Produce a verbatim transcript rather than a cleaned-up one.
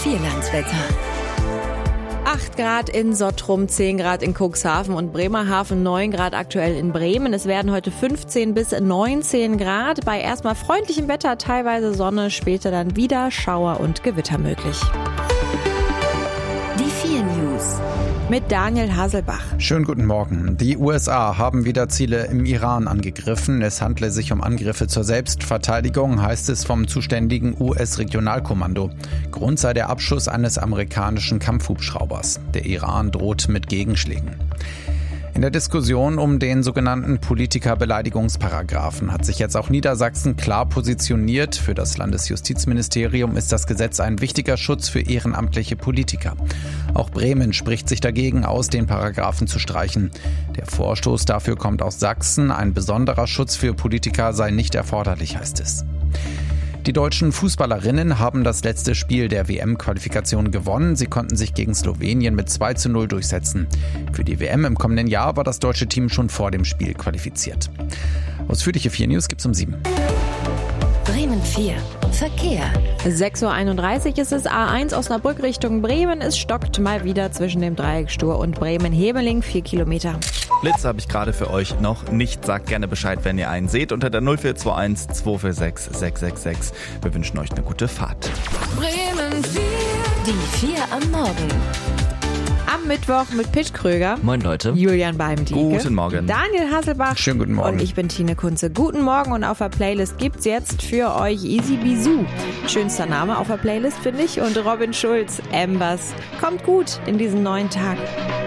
Vierlandswetter. acht Grad in Sottrum, zehn Grad in Cuxhaven und Bremerhaven, neun Grad aktuell in Bremen. Es werden heute fünfzehn bis neunzehn Grad. Bei erstmal freundlichem Wetter, teilweise Sonne, später dann wieder Schauer und Gewitter möglich. Die vier News. Mit Daniel Haselbach. Schönen guten Morgen. Die U S A haben wieder Ziele im Iran angegriffen. Es handle sich um Angriffe zur Selbstverteidigung, heißt es vom zuständigen U S-Regionalkommando. Grund sei der Abschuss eines amerikanischen Kampfhubschraubers. Der Iran droht mit Gegenschlägen. In der Diskussion um den sogenannten Politikerbeleidigungsparagraphen hat sich jetzt auch Niedersachsen klar positioniert. Für das Landesjustizministerium ist das Gesetz ein wichtiger Schutz für ehrenamtliche Politiker. Auch Bremen spricht sich dagegen aus, den Paragraphen zu streichen. Der Vorstoß dafür kommt aus Sachsen. Ein besonderer Schutz für Politiker sei nicht erforderlich, heißt es. Die deutschen Fußballerinnen haben das letzte Spiel der W M-Qualifikation gewonnen. Sie konnten sich gegen Slowenien mit zwei zu null durchsetzen. Für die W M im kommenden Jahr war das deutsche Team schon vor dem Spiel qualifiziert. Ausführliche vier News gibt's um sieben. Bremen vier. Verkehr. sechs Uhr einunddreißig ist es, A eins Osnabrück Richtung Bremen. Es stockt mal wieder zwischen dem Dreieck Stur und Bremen-Hebeling, vier Kilometer. Blitz habe ich gerade für euch noch nicht. Sagt gerne Bescheid, wenn ihr einen seht, unter der null vier zwei eins zwei vier sechs sechs sechs sechs. Wir wünschen euch eine gute Fahrt. Bremen vier. Die vier am Morgen. Am Mittwoch mit Pitt Kröger. Moin Leute. Julian Beimdieke. Guten Morgen. Daniel Hasselbach. Schönen guten Morgen. Und ich bin Tine Kunze. Guten Morgen, und auf der Playlist gibt's jetzt für euch Easy Bisou. Schönster Name auf der Playlist, finde ich. Und Robin Schulz, Embers. Kommt gut in diesen neuen Tag.